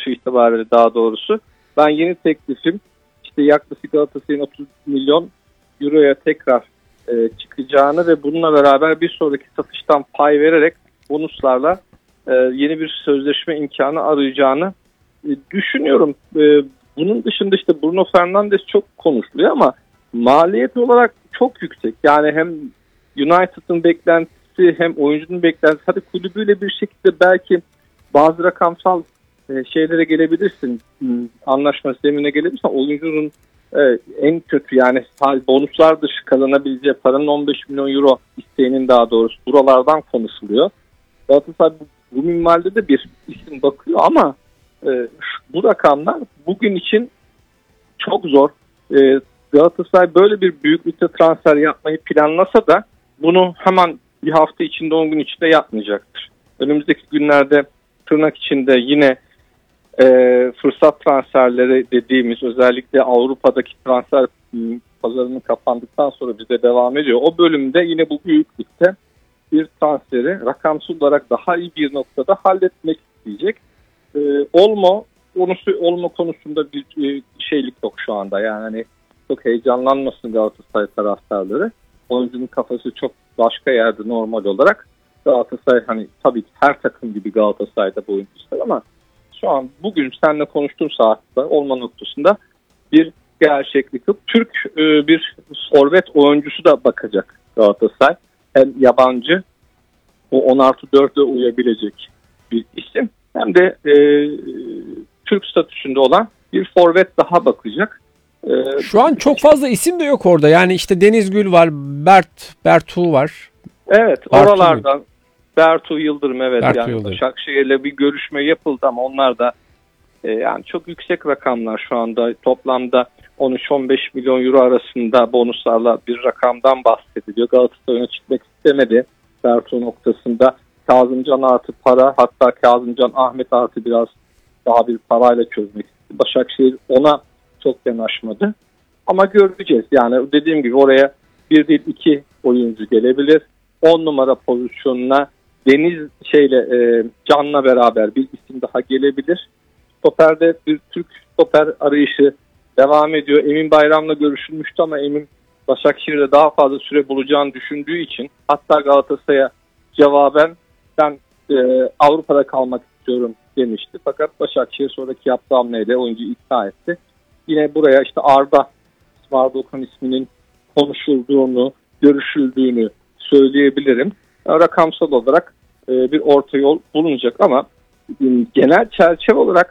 yaşı itibariyle daha doğrusu. Ben yeni teklifim işte yaklaşık Galatasaray'ın 30 milyon euroya tekrar çıkacağını ve bununla beraber bir sonraki satıştan pay vererek bonuslarla yeni bir sözleşme imkanı arayacağını düşünüyorum. Bunun dışında işte Bruno Fernandes çok konuşuluyor ama maliyet olarak çok yüksek. Yani hem United'ın beklentisi hem oyuncunun beklentisi. Hadi kulübüyle bir şekilde belki bazı rakamsal şeylere gelebilirsin. Anlaşma sistemine gelebilirsin. Oyuncunun en kötü yani bonuslar dışı kazanabileceği paranın 15 milyon euro isteğinin daha doğrusu buralardan konuşuluyor. Galatasaray bu minvalde de bir isim bakıyor ama bu rakamlar bugün için çok zor. Galatasaray böyle bir büyüklükte transfer yapmayı planlasa da bunu hemen bir hafta içinde 10 gün içinde yapmayacaktır. Önümüzdeki günlerde tırnak içinde yine fırsat transferleri dediğimiz özellikle Avrupa'daki transfer pazarının kapandıktan sonra bize devam ediyor. O bölümde yine bu büyüklükte bir transferi rakamsal olarak daha iyi bir noktada halletmek isteyecek. Olmo konusunda bir şeylik yok şu anda. Yani hani çok heyecanlanmasın Galatasaray taraftarları. Oyuncunun kafası çok başka yerde normal olarak. Galatasaray hani tabii ki her takım gibi Galatasaray'da bu oyuncu ister ama şu an bugün seninle konuştuğum saatte olma noktasında bir gerçeklik yok. Türk bir forvet oyuncusu da bakacak Galatasaray. Hem yabancı o 10+4'e uyabilecek bir isim hem de Türk statüsünde olan bir forvet daha bakacak. Şu an çok fazla isim de yok orada. Yani işte Deniz Gül var, Bertu var. Evet, oralardan Bertu Yıldırım Bertu Yıldırım. Başakşehir'le bir görüşme yapıldı ama onlar da yani çok yüksek rakamlar şu anda. Toplamda 13-15 milyon euro arasında bonuslarla bir rakamdan bahsediliyor. Galatasaray'a çıkmak istemedi Bertu noktasında. Kazımcan artı para, hatta Kazımcan Ahmet artı biraz daha bir parayla çözmek istedi. Başakşehir ona çok yanaşmadı. Ama göreceğiz. Yani dediğim gibi oraya bir değil iki oyuncu gelebilir. 10 numara pozisyonuna Deniz Can'la beraber bir isim daha gelebilir. Stoper'de bir Türk stoper arayışı devam ediyor. Emin Bayram'la görüşülmüştü ama Emin Başakşehir'de daha fazla süre bulacağını düşündüğü için hatta Galatasaray'a cevaben ben Avrupa'da kalmak istiyorum demişti. Fakat Başakşehir sonraki yaptığı hamleyle oyuncuyu ikna etti. Yine buraya işte Arda Okan isminin konuşulduğunu, görüşüldüğünü söyleyebilirim. Rakamsal olarak bir orta yol bulunacak ama genel çerçeve olarak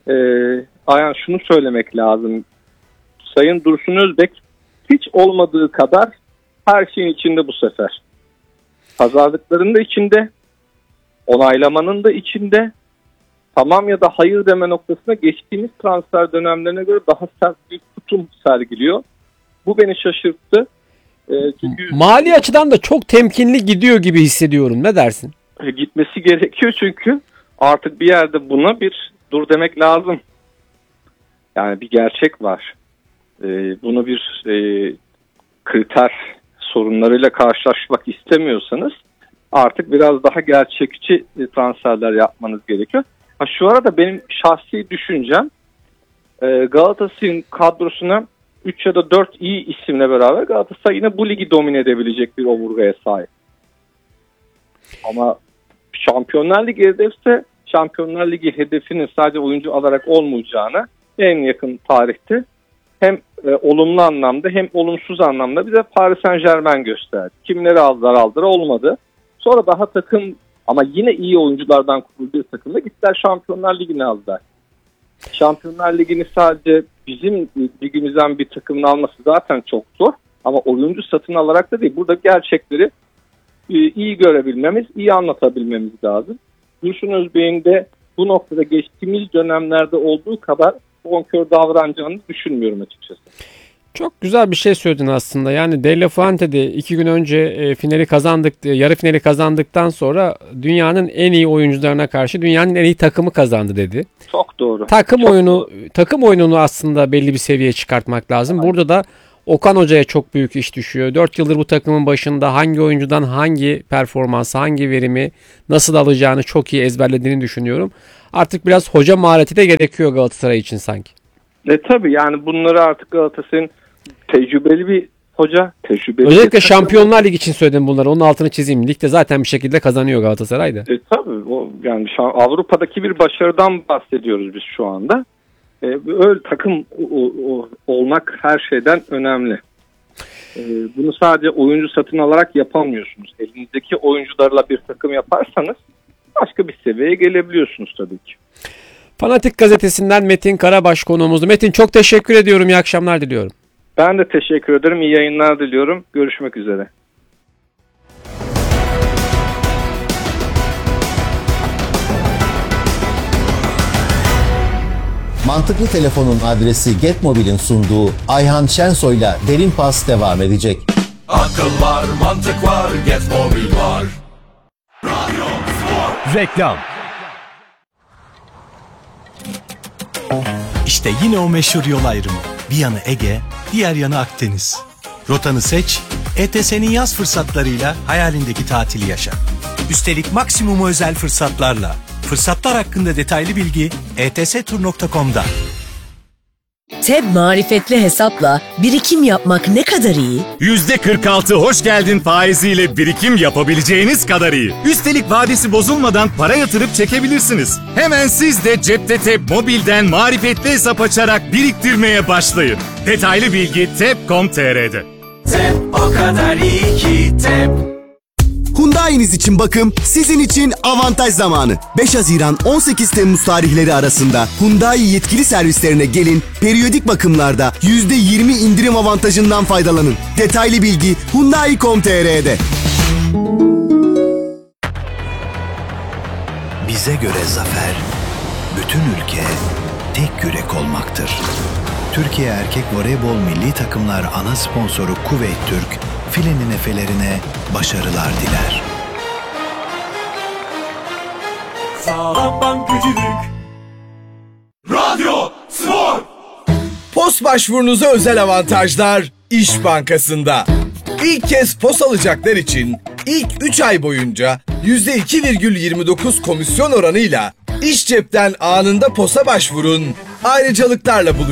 Ayhan şunu söylemek lazım. Sayın Dursun Özbek hiç olmadığı kadar her şeyin içinde bu sefer. Pazarlıkların da içinde, onaylamanın da içinde, tamam ya da hayır deme noktasına geçtiğimiz transfer dönemlerine göre daha sert bir tutum sergiliyor. Bu beni şaşırttı. Çünkü mali açıdan da çok temkinli gidiyor gibi hissediyorum. Ne dersin? Gitmesi gerekiyor çünkü artık bir yerde buna bir dur demek lazım. Yani bir gerçek var. Bunu bir kriter sorunlarıyla karşılaşmak istemiyorsanız artık biraz daha gerçekçi transferler yapmanız gerekiyor. Şu arada benim şahsi düşüncem Galatasaray'ın kadrosuna 3 ya da 4 iyi isimle beraber Galatasaray yine bu ligi domine edebilecek bir omurgaya sahip. Ama Şampiyonlar Ligi hedefse Şampiyonlar Ligi hedefinin sadece oyuncu alarak olmayacağını en yakın tarihte hem olumlu anlamda hem olumsuz anlamda bize Paris Saint-Germain gösterdi. Kimleri aldılar olmadı. Sonra daha takım ama yine iyi oyunculardan kurulduğu takımda gittiler Şampiyonlar Ligi'ni aldılar. Şampiyonlar Ligi'ni sadece bizim ligimizden bir takımın alması zaten çok zor. Ama oyuncu satın alarak da değil. Burada gerçekleri iyi görebilmemiz, iyi anlatabilmemiz lazım. Dursun Özbek'in de bu noktada geçtiğimiz dönemlerde olduğu kadar bonkör davranacağını düşünmüyorum açıkçası. Çok güzel bir şey söyledin aslında. Yani De La Fuente'de 2 gün önce yarı finali kazandıktan sonra dünyanın en iyi oyuncularına karşı dünyanın en iyi takımı kazandı dedi. Çok doğru. Takım oyununu aslında belli bir seviyeye çıkartmak lazım. Aynen. Burada da Okan Hoca'ya çok büyük iş düşüyor. 4 yıldır bu takımın başında hangi oyuncudan hangi performansı, hangi verimi nasıl alacağını çok iyi ezberlediğini düşünüyorum. Artık biraz hoca mahareti de gerekiyor Galatasaray için sanki. Tabii yani bunları artık Galatasaray'ın tecrübeli bir hoca, özellikle Şampiyonlar Ligi için söyledim bunları. Onun altını çizeyim. Ligde zaten bir şekilde kazanıyor Galatasaray'da. Tabii yani Avrupa'daki bir başarıdan bahsediyoruz biz şu anda. Öyle takım olmak her şeyden önemli. Bunu sadece oyuncu satın alarak yapamıyorsunuz. Elinizdeki oyuncularla bir takım yaparsanız başka bir seviyeye gelebiliyorsunuz tabii ki. Fanatik Gazetesi'nden Metin Karabaş konuğumuzdu. Metin, çok teşekkür ediyorum. İyi akşamlar diliyorum. Ben de teşekkür ederim. İyi yayınlar diliyorum. Görüşmek üzere. Mantıklı Telefon'un adresi Getmobil'in sunduğu Ayhan Şensoy'la Derin Pas devam edecek. Akıl var, mantık var, Getmobil var. Radyo Spor. Reklam. İşte yine o meşhur yol ayrımı. Bir yanı Ege, diğer yanı Akdeniz. Rotanı seç, ETS'nin yaz fırsatlarıyla hayalindeki tatili yaşa. Üstelik maksimum özel fırsatlarla. Fırsatlar hakkında detaylı bilgi etstur.com'da. TEB marifetli hesapla birikim yapmak ne kadar iyi? %46 hoş geldin faiziyle birikim yapabileceğiniz kadar iyi. Üstelik vadesi bozulmadan para yatırıp çekebilirsiniz. Hemen siz de cepte TEB mobilden marifetli hesap açarak biriktirmeye başlayın. Detaylı bilgi teb.com.tr'de. TEB o kadar iyi ki TEB. Hyundai'niz için bakım, sizin için avantaj zamanı. 5 Haziran 18 Temmuz tarihleri arasında Hyundai yetkili servislerine gelin, periyodik bakımlarda %20 indirim avantajından faydalanın. Detaylı bilgi Hyundai.com.tr'de. Bize göre zafer, bütün ülke tek yürek olmaktır. Türkiye Erkek Voleybol Milli Takımlar ana sponsoru Kuveyt Türk, filenin efelerine başarılar diler. Sağlam bankacılık. Radyo Spor. POS başvurunuza özel avantajlar İş Bankası'nda. İlk kez POS alacaklar için ilk 3 ay boyunca %2,29 komisyon oranıyla İş Cep'ten anında POS'a başvurun, ayrıcalıklarla buluşun.